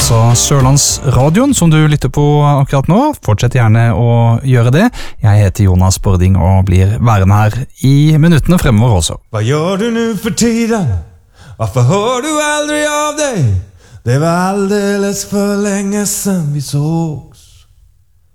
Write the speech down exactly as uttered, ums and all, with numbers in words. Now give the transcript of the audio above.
altså Sørlandsradioen som du lytter på akkurat nå. Fortsett gjerne å gjøre det. Jeg heter Jonas Bording og blir værende her i minuttene fremover også. Hva gjør du nu for tiden? Hvorfor hører du aldri av deg? Det var aldeles for lenge siden vi såg.